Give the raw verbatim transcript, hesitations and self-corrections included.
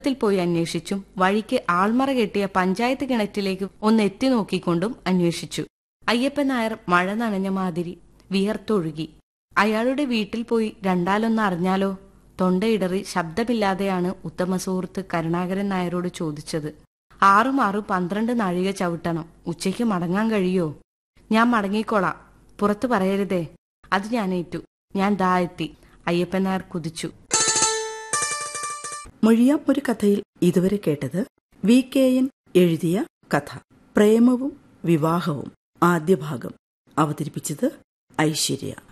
ത്തിൽ പോയി അന്വേഷിച്ചും വഴിക്ക് ആൾമറ കെട്ടിയ പഞ്ചായത്ത് കിണറ്റിലേക്ക് ഒന്ന് എത്തി നോക്കിക്കൊണ്ടും അന്വേഷിച്ചു. അയ്യപ്പൻ നായർ മഴ നനഞ്ഞ മാതിരി വിയർത്തൊഴുകി. അയാളുടെ വീട്ടിൽ പോയി രണ്ടാലൊന്ന് അറിഞ്ഞാലോ? തൊണ്ടയിടറി ശബ്ദമില്ലാതെയാണ് ഉത്തമ സുഹൃത്ത് കരുണാകരൻ നായരോട് ചോദിച്ചത്. ആറും ആറും പന്ത്രണ്ട് നാഴിക ചവിട്ടണം. ഉച്ചയ്ക്ക് മടങ്ങാൻ കഴിയോ? ഞാൻ മടങ്ങിക്കോളാം, പുറത്തു പറയരുതേ. അത് ഞാൻ ഏറ്റു. ഞാൻ ദാ എത്തി. അയ്യപ്പൻ നായർ കുതിച്ചു. മൊഴിയാം ഒരു കഥയിൽ ഇതുവരെ കേട്ടത് വി കെ എൻ എഴുതിയ കഥ പ്രേമവും വിവാഹവും ആദ്യ ഭാഗം. അവതരിപ്പിച്ചത് ഐശ്വര്യ.